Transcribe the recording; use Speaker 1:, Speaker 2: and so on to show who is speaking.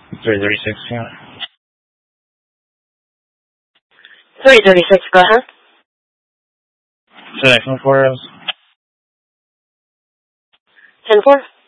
Speaker 1: 336, yeah.
Speaker 2: 336, go ahead.
Speaker 1: So next one for us.
Speaker 2: 10-4.